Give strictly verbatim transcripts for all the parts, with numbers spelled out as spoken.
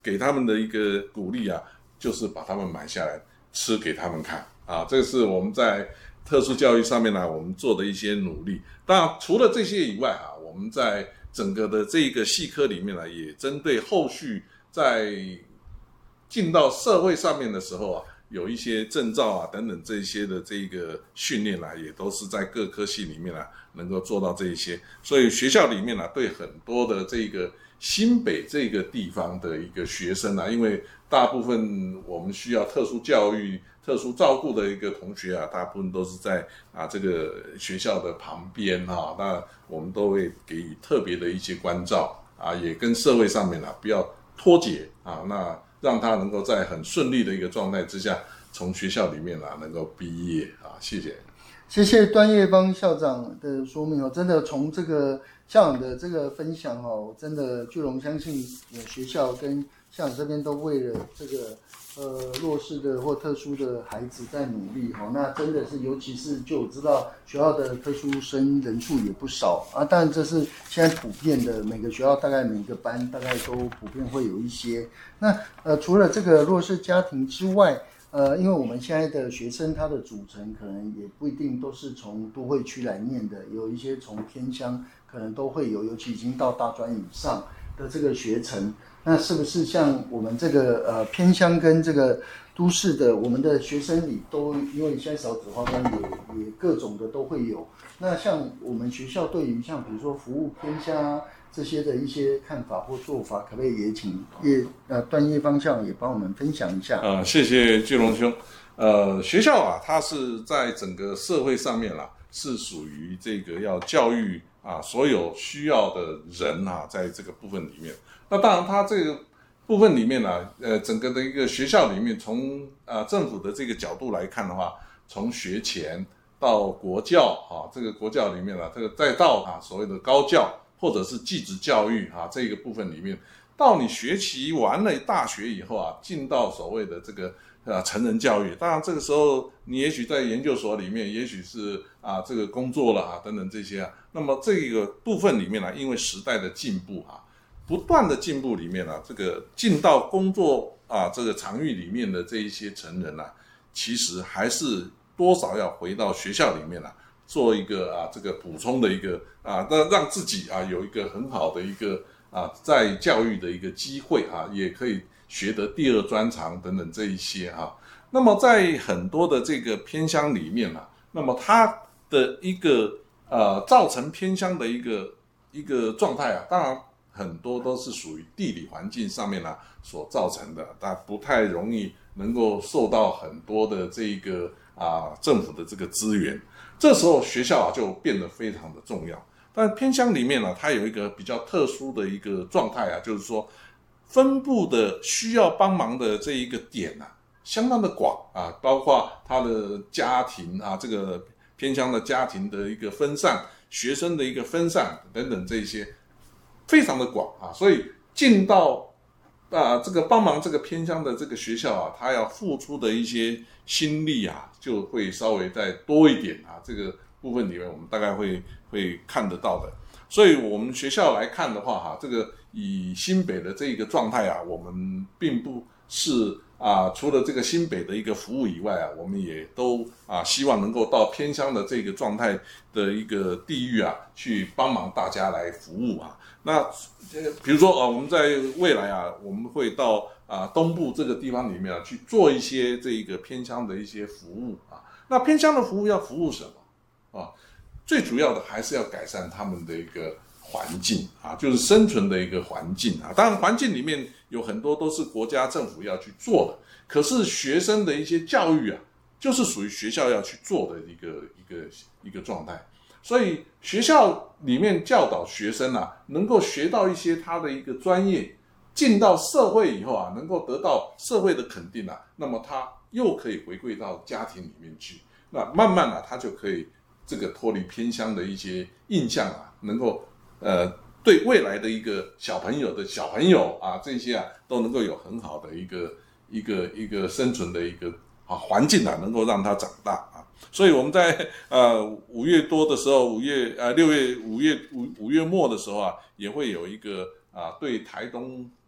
给他们的一个鼓励啊，就是把他们买下来吃给他们看啊，这是我们在特殊教育上面呢，我们做的一些努力。当然，除了这些以外啊，我们在整个的这个系科里面呢，也针对后续在进到社会上面的时候啊，有一些证照啊等等这一些的这个训练啊，也都是在各科系里面啊能够做到这一些。所以学校里面啊，对很多的这个新北这个地方的一个学生啊，因为大部分我们需要特殊教育、特殊照顾的一个同学啊，大部分都是在啊这个学校的旁边啊，那我们都会给予特别的一些关照啊，也跟社会上面啊不要脱节啊，那让他能够在很顺利的一个状态之下，从学校里面啊能够毕业啊，谢谢。 谢谢端叶邦校长的说明哦，真的从这个校长的这个分享哦，真的巨龙相信学校跟校长这边都为了这个呃弱势的或特殊的孩子在努力哦，那真的是尤其是就我知道学校的特殊生人数也不少啊，当然这是现在普遍的，每个学校大概每个班大概都普遍会有一些。那呃除了这个弱势家庭之外，呃，因为我们现在的学生，他的组成可能也不一定都是从都会区来念的，有一些从偏乡可能都会有，尤其已经到大专以上的这个学程。那是不是像我们这个呃偏乡跟这个都市的，我们的学生里都因为现在少子化关也也各种的都会有。那像我们学校对于像比如说服务偏乡这些的一些看法或做法，可不可以也请叶呃端叶方向也帮我们分享一下？ 呃，谢谢巨龙兄。呃，学校啊，它是在整个社会上面啦、啊，是属于这个要教育啊所有需要的人啊，在这个部分里面。那当然，它这个部分里面呢、啊，呃，整个的一个学校里面，从啊政府的这个角度来看的话，从学前到国教啊，这个国教里面呢、啊，这个再到啊所谓的高教。或者是技职教育啊，这个部分里面，到你学习完了大学以后啊，进到所谓的这个啊成人教育，当然这个时候你也许在研究所里面，也许是啊这个工作了啊等等这些啊，那么这个部分里面呢、啊，因为时代的进步啊，不断的进步里面呢、啊，这个进到工作啊这个场域里面的这一些成人啊，其实还是多少要回到学校里面啊。做一个啊，这个补充的一个啊，那让自己啊有一个很好的一个啊，在教育的一个机会啊，也可以学得第二专长等等这一些啊。那么在很多的这个偏乡里面啊，那么它的一个呃造成偏乡的一个一个状态啊，当然很多都是属于地理环境上面啊所造成的，但不太容易能够受到很多的这个啊政府的这个资源。这时候学校啊就变得非常的重要，但偏乡里面呢、啊，它有一个比较特殊的一个状态啊，就是说分布的需要帮忙的这一个点啊，相当的广啊，包括他的家庭啊，这个偏乡的家庭的一个分散，学生的一个分散等等这些，非常的广啊，所以进到啊这个帮忙这个偏乡的这个学校啊，他要付出的一些心力啊。就会稍微再多一点啊，这个部分里面我们大概会会看得到的。所以我们学校来看的话哈，这个以新北的这个状态啊，我们并不是啊，除了这个新北的一个服务以外啊，我们也都啊希望能够到偏乡的这个状态的一个地域啊，去帮忙大家来服务啊。那比如说啊，我们在未来啊，我们会到啊东部这个地方里面啊去做一些这个偏乡的一些服务啊。那偏乡的服务要服务什么啊？最主要的还是要改善他们的一个环境啊，就是生存的一个环境啊。当然，环境里面有很多都是国家政府要去做的，可是学生的一些教育啊，就是属于学校要去做的一个一个一个状态。所以学校里面教导学生啊，能够学到一些他的一个专业，进到社会以后啊，能够得到社会的肯定啊，那么他又可以回归到家庭里面去，那慢慢啊，他就可以这个脱离偏乡的一些印象啊，能够呃对未来的一个小朋友的小朋友啊，这些啊都能够有很好的一个一个一个生存的一个啊环境啊，能够让他长大啊。所以我们在呃五月多的时候，五月呃六月五月五五月末的时候啊，也会有一个啊对台东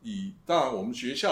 以当然我们学校